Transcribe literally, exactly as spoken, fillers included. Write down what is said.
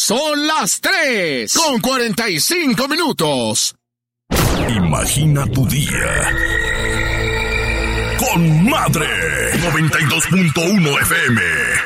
Son las tres con cuarenta y cinco minutos. Imagina tu día con Madre noventa y dos punto uno F M.